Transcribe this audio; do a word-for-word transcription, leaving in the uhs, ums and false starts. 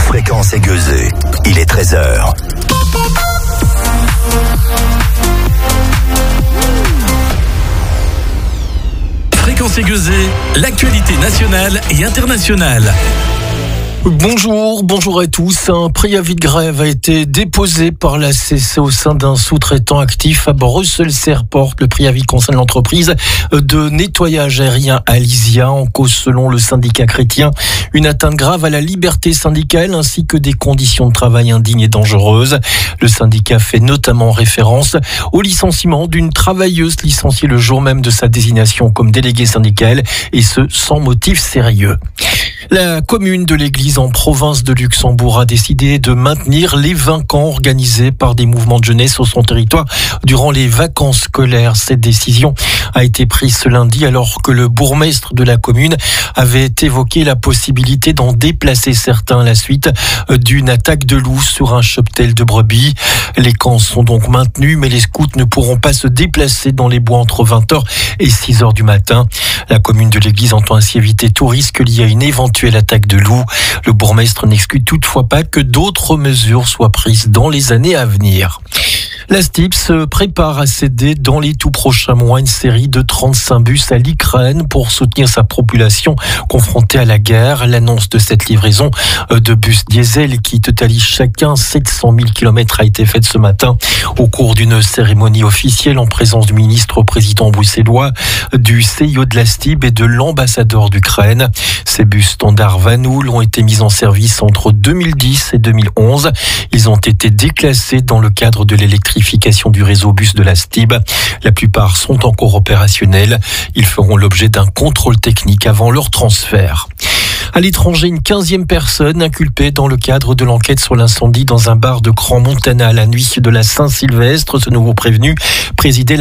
Fréquence Aiguezée, il est treize heures. Fréquence Aiguezée, l'actualité nationale et internationale. Bonjour, bonjour à tous. Un préavis de grève a été déposé par la C C au sein d'un sous-traitant actif à Brussels Airport. Le préavis concerne l'entreprise de nettoyage aérien Alysia, en cause selon le syndicat chrétien une atteinte grave à la liberté syndicale ainsi que des conditions de travail indignes et dangereuses. Le syndicat fait notamment référence au licenciement d'une travailleuse licenciée le jour même de sa désignation comme déléguée syndicale, et ce sans motif sérieux. La commune de l'Église en province de Luxembourg a décidé de maintenir les vingt camps organisés par des mouvements de jeunesse sur son territoire durant les vacances scolaires. Cette décision a été prise ce lundi alors que le bourgmestre de la commune avait évoqué la possibilité d'en déplacer certains à la suite d'une attaque de loups sur un cheptel de brebis. Les camps sont donc maintenus, mais les scouts ne pourront pas se déplacer dans les bois entre vingt heures et six heures du matin. La commune de l'Église entend ainsi éviter tout risque lié à une éventuelle attaque de loups. Le bourgmestre n'exclut toutefois pas que d'autres mesures soient prises dans les années à venir. La S T I B se prépare à céder dans les tout prochains mois une série de trente-cinq bus à l'Ukraine pour soutenir sa population confrontée à la guerre. L'annonce de cette livraison de bus diesel qui totalisent chacun sept cent mille kilomètres a été faite ce matin au cours d'une cérémonie officielle en présence du ministre président bruxellois, du C I O de la S T I B et de l'ambassadeur d'Ukraine. Ces bus standard Vanoul ont été mis en service entre deux mille dix et deux mille onze. Ils ont été déclassés dans le cadre de l'électrification du réseau bus de la S T I B. La plupart sont encore opérationnels. Ils feront l'objet d'un contrôle technique avant leur transfert. À l'étranger, une quinzième personne inculpée dans le cadre de l'enquête sur l'incendie dans un bar de Crans-Montana à la nuit de la Saint-Sylvestre. Ce nouveau prévenu présidait